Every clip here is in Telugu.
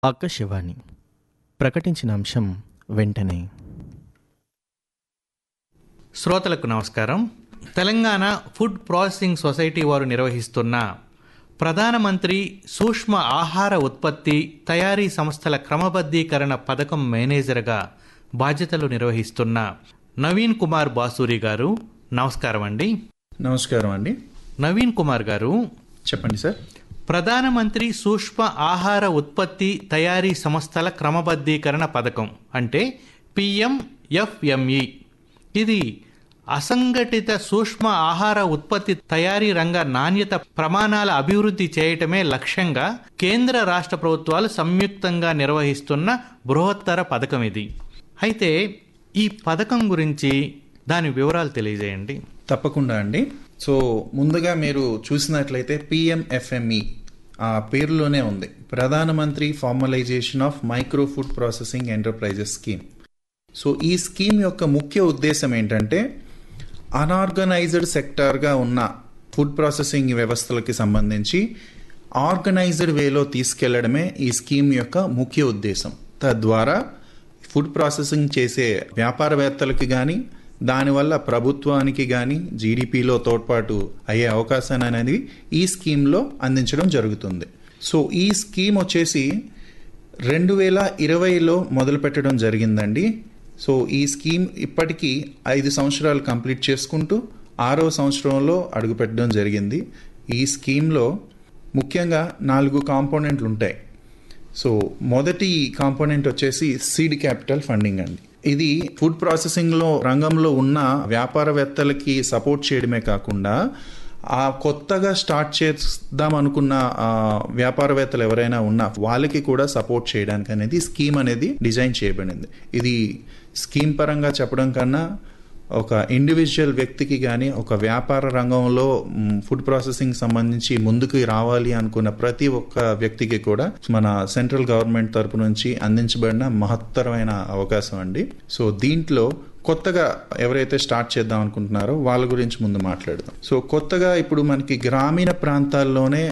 ఆకాశవాణి ప్రకటించిన అంశం వెంటనే. శ్రోతలకు నమస్కారం. తెలంగాణ ఫుడ్ ప్రాసెసింగ్ సొసైటీ వారు నిర్వహిస్తున్న ప్రధానమంత్రి సూక్ష్మ ఆహార ఉత్పత్తి తయారీ సంస్థల క్రమబద్ధీకరణ పథకం మేనేజర్గా బాధ్యతలు నిర్వహిస్తున్న నవీన్ కుమార్ బాసూరి గారు, నమస్కారం అండి. నమస్కారం అండి. నవీన్ కుమార్ గారు, చెప్పండి సార్. ప్రధానమంత్రి సూక్ష్మ ఆహార ఉత్పత్తి తయారీ సంస్థల క్రమబద్ధీకరణ పథకం అంటే PMFME. ఇది అసంఘటిత సూక్ష్మ ఆహార ఉత్పత్తి తయారీ రంగ నాణ్యత ప్రమాణాల అభివృద్ధి చేయటమే లక్ష్యంగా కేంద్ర రాష్ట్ర ప్రభుత్వాలు సంయుక్తంగా నిర్వహిస్తున్న బృహత్తర పథకం ఇది. అయితే ఈ పథకం గురించి దాని వివరాలు తెలియజేయండి. తప్పకుండా అండి. సో ముందుగా మీరు చూసినట్లయితే PMFME ఆ పేరులోనే ఉంది, ప్రధానమంత్రి formalisation of micro food processing enterprises scheme. So ఈ స్కీమ్ యొక్క ముఖ్య ఉద్దేశం ఏంటంటే అన్ఆర్గనైజ్డ్ సెక్టార్గా ఉన్న ఫుడ్ ప్రాసెసింగ్ వ్యవస్థలకి సంబంధించి ఆర్గనైజ్డ్ వేలో తీసుకెళ్లడమే ఈ స్కీమ్ యొక్క ముఖ్య ఉద్దేశం. తద్వారా ఫుడ్ ప్రాసెసింగ్ చేసే వ్యాపారవేత్తలకి కానీ దానివల్ల ప్రభుత్వానికి కానీ జీడిపిలో తోడ్పాటు అయ్యే అవకాశాన్ని అనేది ఈ స్కీమ్లో అందించడం జరుగుతుంది. సో ఈ స్కీమ్ వచ్చేసి 2020లో మొదలుపెట్టడం జరిగిందండి. సో ఈ స్కీమ్ ఇప్పటికీ 5 సంవత్సరాలు కంప్లీట్ చేసుకుంటూ 6వ సంవత్సరంలో అడుగుపెట్టడం జరిగింది. ఈ స్కీమ్లో ముఖ్యంగా 4 కాంపోనెంట్లు ఉంటాయి. సో మొదటి కాంపోనెంట్ వచ్చేసి సీడ్ క్యాపిటల్ ఫండింగ్ అండి. ఇది ఫుడ్ ప్రాసెసింగ్లో రంగంలో ఉన్న వ్యాపారవేత్తలకి సపోర్ట్ చేయడమే కాకుండా ఆ కొత్తగా స్టార్ట్ చేద్దాం అనుకున్న వ్యాపారవేత్తలు ఎవరైనా ఉన్నా వాళ్ళకి కూడా సపోర్ట్ చేయడానికి అనేది స్కీమ్ అనేది డిజైన్ చేయబడింది. ఇది స్కీమ్ పరంగా చెప్పడం కన్నా ఒక ఇండివిజువల్ వ్యక్తికి కానీ ఒక వ్యాపార రంగంలో ఫుడ్ ప్రాసెసింగ్ సంబంధించి ముందుకు రావాలి అనుకున్న ప్రతి ఒక్క వ్యక్తికి కూడా మన సెంట్రల్ గవర్నమెంట్ తరపు నుంచి అందించబడిన మహత్తరమైన అవకాశం అండి. సో దీంట్లో కొత్తగా ఎవరైతే స్టార్ట్ చేద్దాం అనుకుంటున్నారో వాళ్ళ గురించి ముందు మాట్లాడదాం. సో కొత్తగా ఇప్పుడు మనకి గ్రామీణ ప్రాంతాల్లోనే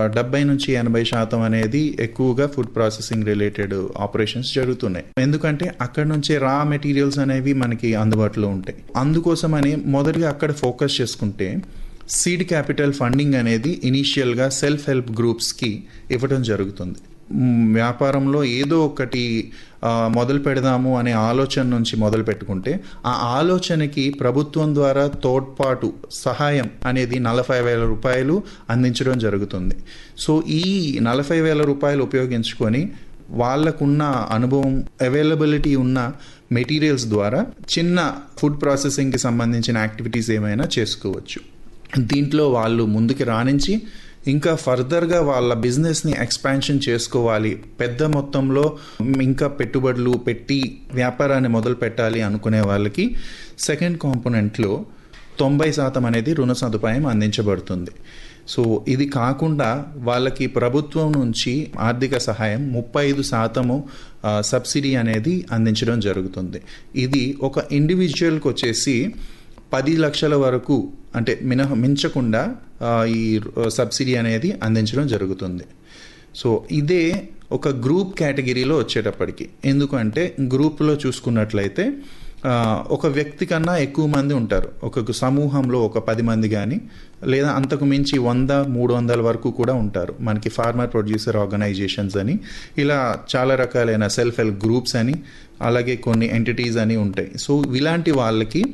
70-80% అనేది ఎక్కువగా ఫుడ్ ప్రాసెసింగ్ రిలేటెడ్ ఆపరేషన్స్ జరుగుతున్నాయి. ఎందుకంటే అక్కడ నుంచే రా మెటీరియల్స్ అనేవి మనకి అందుబాటులో ఉంటాయి. అందుకోసమని మొదటిగా అక్కడ ఫోకస్ చేసుకుంటే సీడ్ క్యాపిటల్ ఫండింగ్ అనేది ఇనీషియల్గా సెల్ఫ్ హెల్ప్ గ్రూప్స్కి ఇవ్వడం జరుగుతుంది. వ్యాపారంలో ఏదో ఒకటి మొదలు పెడదాము అనే ఆలోచన నుంచి మొదలు పెట్టుకుంటే ఆ ఆలోచనకి ప్రభుత్వం ద్వారా తోడ్పాటు సహాయం అనేది 40,000 రూపాయలు అందించడం జరుగుతుంది. సో ఈ 40,000 రూపాయలు ఉపయోగించుకొని వాళ్ళకున్న అనుభవం, అవైలబిలిటీ ఉన్న మెటీరియల్స్ ద్వారా చిన్న ఫుడ్ ప్రాసెసింగ్కి సంబంధించిన యాక్టివిటీస్ ఏమైనా చేసుకోవచ్చు. దీంట్లో వాళ్ళు ముందుకు రాణించి ఇంకా ఫర్దర్గా వాళ్ళ బిజినెస్ని ఎక్స్పాన్షన్ చేసుకోవాలి, పెద్ద మొత్తంలో ఇంకా పెట్టుబడులు పెట్టి వ్యాపారాన్ని మొదలు పెట్టాలి అనుకునే వాళ్ళకి సెకండ్ కాంపోనెంట్లో 90% అనేది రుణ సదుపాయం అందించబడుతుంది. సో ఇది కాకుండా వాళ్ళకి ప్రభుత్వం నుంచి ఆర్థిక సహాయం 35% సబ్సిడీ అనేది అందించడం జరుగుతుంది. ఇది ఒక ఇండివిజువల్కి వచ్చేసి 10 లక్షల వరకు అంటే మించకుండా ఈ సబ్సిడీ అనేది అందించడం జరుగుతుంది. సో ఇదే ఒక గ్రూప్ కేటగిరీలో వచ్చేటప్పటికి, ఎందుకంటే గ్రూప్లో చూసుకున్నట్లయితే ఒక వ్యక్తి కన్నా ఎక్కువ మంది ఉంటారు. ఒక సమూహంలో ఒక 10 మంది కానీ లేదా అంతకు మించి 100-300 వరకు కూడా ఉంటారు. మనకి ఫార్మర్ ప్రొడ్యూసర్ ఆర్గనైజేషన్స్ అని ఇలా చాలా రకాలైన సెల్ఫ్ హెల్ప్ గ్రూప్స్ అని అలాగే కొన్ని ఎంటిటీస్ అని ఉంటాయి. సో ఇలాంటి వాళ్ళకి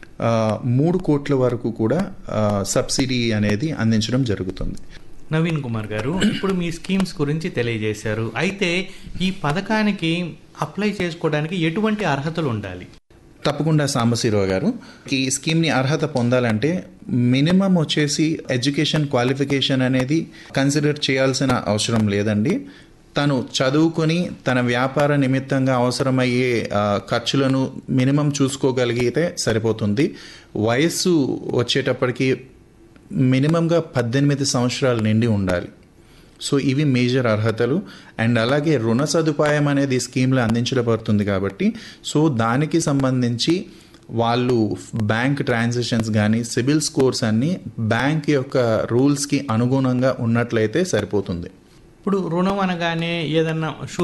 3 కోట్ల వరకు కూడా సబ్సిడీ అనేది అందించడం జరుగుతుంది. నవీన్ కుమార్ గారు, ఇప్పుడు మీ స్కీమ్స్ గురించి తెలియజేశారు. అయితే ఈ పథకానికి అప్లై చేసుకోవడానికి ఎటువంటి అర్హతలు ఉండాలి? తప్పకుండా సాంబశివరావు గారు, ఈ స్కీమ్ని అర్హత పొందాలంటే మినిమం వచ్చేసి ఎడ్యుకేషన్ క్వాలిఫికేషన్ అనేది కన్సిడర్ చేయాల్సిన అవసరం లేదండి. తను చదువుకొని తన వ్యాపార నిమిత్తంగా అవసరమయ్యే ఖర్చులను మినిమం చూసుకోగలిగితే సరిపోతుంది. వయస్సు వచ్చేటప్పటికి మినిమంగా 18 సంవత్సరాలు నిండి ఉండాలి. సో ఇవి మేజర్ అర్హతలు. అండ్ అలాగే రుణ సదుపాయం అనేది స్కీమ్లో అందించబడుతుంది కాబట్టి సో దానికి సంబంధించి వాళ్ళు బ్యాంక్ ట్రాన్సాక్షన్స్ కానీ సిబిల్ స్కోర్స్ అన్నీ బ్యాంక్ యొక్క రూల్స్కి అనుగుణంగా ఉన్నట్లయితే సరిపోతుంది. ఇప్పుడు రుణం అనగానే ఏదన్నా